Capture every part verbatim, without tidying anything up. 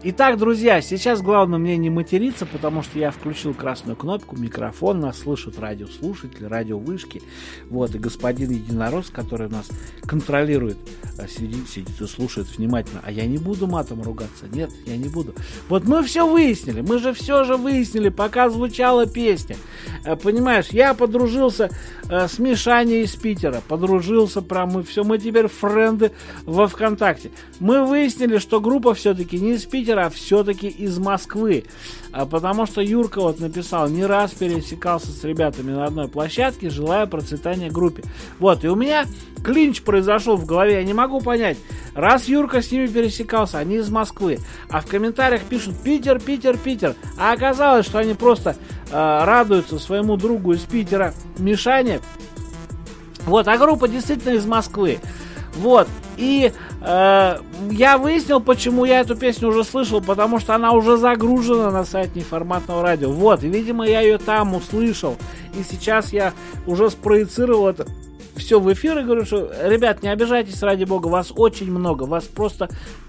Итак, друзья, сейчас главное мне не материться, потому что я включил красную кнопку, микрофон, нас слышат радиослушатели, радиовышки. Вот, и господин Единорос, который нас контролирует, сидит, сидит и слушает внимательно. А я не буду матом ругаться, нет, я не буду. Вот мы все выяснили, мы же все же выяснили, пока звучала песня. Понимаешь, я подружился с Мишаней из Питера, подружился прям, мы все, мы теперь френды во ВКонтакте. Мы выяснили, что группа все-таки не из Питера, а все-таки из Москвы. А потому что Юрка вот написал, не раз пересекался с ребятами на одной площадке, желая процветания группе. Вот, и у меня клинч произошел в голове, я не могу понять. Раз Юрка с ними пересекался, они из Москвы, а в комментариях пишут Питер, Питер, Питер. А оказалось, что они просто э, радуются своему другу из Питера, Мишане. Вот, а группа действительно из Москвы. Вот, и э, я выяснил, почему я эту песню уже слышал, потому что она уже загружена на сайт Неформатного радио. Вот, и, видимо, я ее там услышал, и сейчас я уже спроецировал это все в эфир и говорю, что, ребят, не обижайтесь, ради бога, вас очень много, вас просто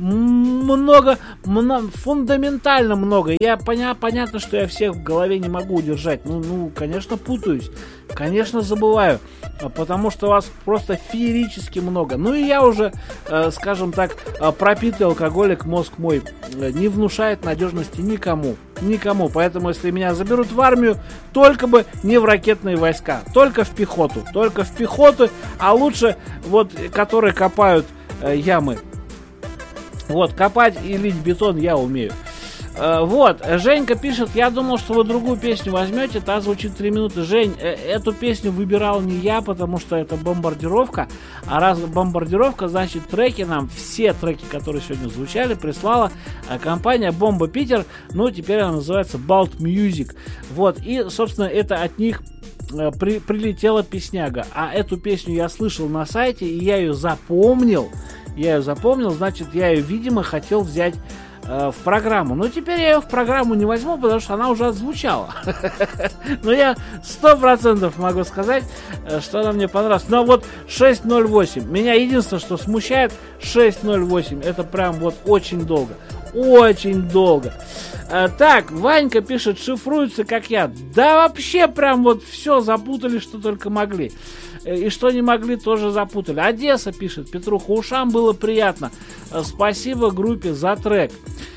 много, много фундаментально много. Я поня, понятно, что я всех в голове не могу удержать, ну, ну, конечно, путаюсь, конечно, забываю, потому что вас просто феерически много. Ну и я уже, э, скажем так, пропитый алкоголик, мозг мой не внушает надежности никому, никому, поэтому если меня заберут в армию, только бы не в ракетные войска, только в пехоту, только в пехоту. А лучше, вот, которые копают э, ямы. Вот, копать и лить бетон я умею. Э, вот, Женька пишет, я думал, что вы другую песню возьмете, та звучит три минуты. Жень, э, эту песню выбирал не я, потому что это бомбардировка. А раз бомбардировка, значит, треки нам, все треки, которые сегодня звучали, прислала э, компания Бомба Питер. Ну, теперь она называется Balt Music. Вот, и, собственно, это от них При, прилетела песняга. А эту песню я слышал на сайте, и я ее запомнил. Я ее запомнил, значит, я ее, видимо, хотел взять э, в программу. Но теперь я ее в программу не возьму, потому что она уже отзвучала. Но я сто процентов могу сказать, что она мне понравилась. Но вот шесть ноль восемь. Меня единственное, что смущает, шесть ноль восемь. Это прям вот очень долго. Очень долго. А, так, Ванька пишет, шифруется как я. Да вообще прям вот все запутали, что только могли. И что не могли, тоже запутали. Одесса пишет, Петруха, ушам было приятно. Спасибо группе за трек.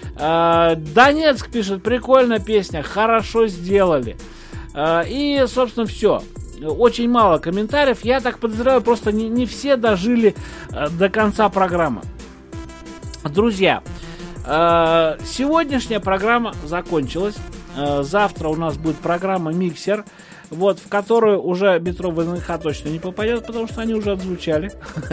А, Донецк пишет, прикольная песня, хорошо сделали. А, и, собственно, все. Очень мало комментариев. Я так подозреваю, просто не, не все дожили а, до конца программы. Друзья, сегодняшняя программа закончилась. Завтра у нас будет программа «Миксер», вот, в которую уже метро ВНХ точно не попадет, потому что они уже отзвучали.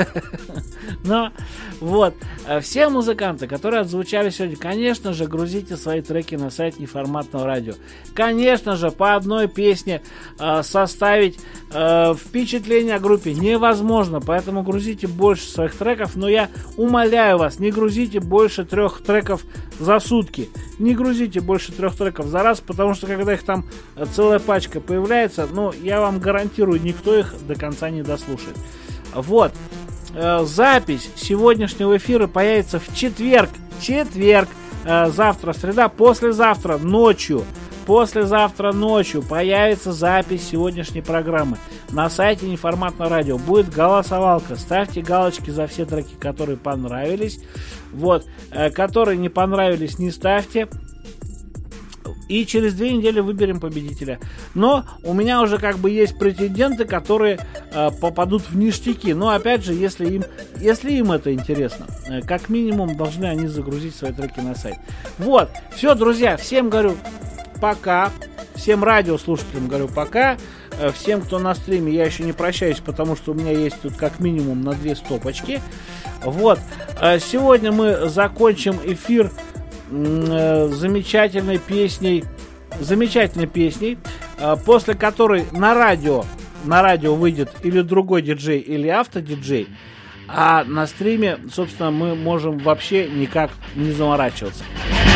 Но вот, все музыканты, которые отзвучали сегодня, конечно же, грузите свои треки на сайт Неформатного радио. Конечно же, по одной песне э, составить э, впечатление о группе невозможно, поэтому грузите больше своих треков, но я умоляю вас, не грузите больше трех треков за сутки. Не грузите больше трех треков за раз, потому что когда их там целая пачка появляется, ну, я вам гарантирую, никто их до конца не дослушает. Вот. Э, запись сегодняшнего эфира появится в четверг. Четверг. Э, завтра среда. Послезавтра ночью. Послезавтра ночью появится запись сегодняшней программы. На сайте Неформатного радио будет голосовалка. Ставьте галочки за все треки, которые понравились. Вот. Э, которые не понравились, не ставьте. И через две недели выберем победителя. Но у меня уже как бы есть претенденты, которые э, попадут в ништяки. Но опять же, если им, если им это интересно, э, как минимум должны они загрузить свои треки на сайт. Вот. Все, друзья, всем говорю пока. Всем радиослушателям говорю пока. Э, всем, кто на стриме, я еще не прощаюсь, потому что у меня есть тут как минимум на две стопочки. Вот. Э, сегодня мы закончим эфир замечательной песней, замечательной песней, после которой на радио, на радио выйдет или другой диджей, или автодиджей, а на стриме, собственно, мы можем вообще никак не заморачиваться.